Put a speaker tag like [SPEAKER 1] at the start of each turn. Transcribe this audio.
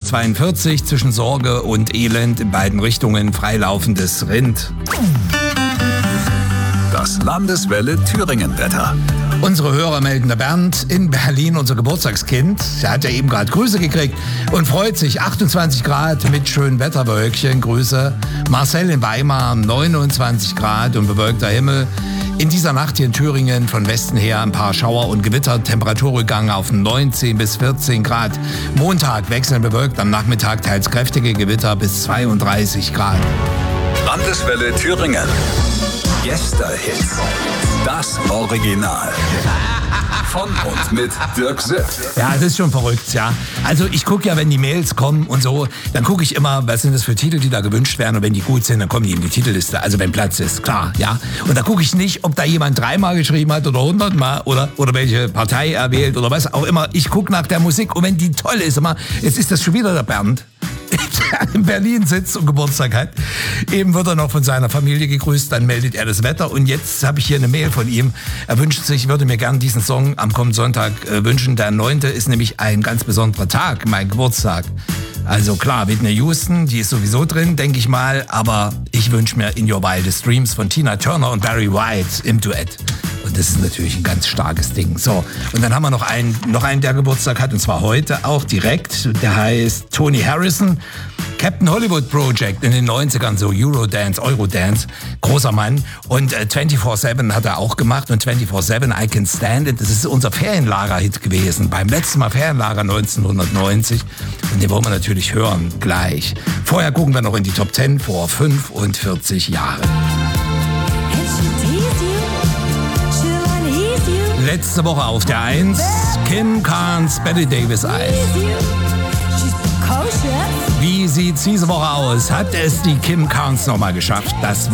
[SPEAKER 1] 42, zwischen Sorge und Elend in beiden Richtungen freilaufendes Rind.
[SPEAKER 2] Das Landeswelle Thüringen-Wetter.
[SPEAKER 1] Unsere Hörer melden, der Bernd in Berlin, unser Geburtstagskind, der hat ja eben gerade Grüße gekriegt und freut sich. 28 Grad mit schönen Wetterwölkchen, Grüße. Marcel in Weimar, 29 Grad und bewölkter Himmel. In dieser Nacht hier in Thüringen von Westen her ein paar Schauer und Gewitter, Temperaturrückgang auf 19 bis 14 Grad. Montag wechselnd bewölkt, am Nachmittag teils kräftige Gewitter bis 32 Grad.
[SPEAKER 2] Landeswelle Thüringen. Gästehits. Das Original. Von und mit Dirk Süff.
[SPEAKER 1] Ja, das ist schon verrückt, ja. Also ich gucke ja, wenn die Mails kommen und so, dann gucke ich immer, was sind das für Titel, die da gewünscht werden. Und wenn die gut sind, dann kommen die in die Titelliste. Also wenn Platz ist, klar, ja. Und da gucke ich nicht, ob da jemand 3-mal geschrieben hat oder 100-mal oder welche Partei er wählt oder was auch immer. Ich gucke nach der Musik und wenn die toll ist, immer, jetzt ist das schon wieder der Bernd, der in Berlin sitzt und Geburtstag hat. Eben wird er noch von seiner Familie gegrüßt, dann meldet er das Wetter und jetzt habe ich hier eine Mail von ihm. Er wünscht sich, würde mir gerne diesen Song am kommenden Sonntag wünschen. Der 9. ist nämlich ein ganz besonderer Tag, mein Geburtstag. Also klar, Whitney Houston, die ist sowieso drin, denke ich mal, aber ich wünsche mir In Your Wildest Dreams von Tina Turner und Barry White im Duett. Und das ist natürlich ein ganz starkes Ding. So, und dann haben wir noch einen, der Geburtstag hat, und zwar heute auch direkt. Der heißt Tony Harrison. Captain Hollywood Project in den 90ern, so Eurodance, großer Mann. Und 24/7 hat er auch gemacht und 24/7 I Can Stand It, das ist unser Ferienlager-Hit gewesen, beim letzten Mal Ferienlager 1990. Und den wollen wir natürlich hören, gleich. Vorher gucken wir noch in die Top 10 vor 45 Jahren. Letzte Woche auf der 1, Kim Carnes, Betty Davis Eyes. Wie sieht's diese Woche aus? Hat es die Kim Carnes nochmal geschafft? Das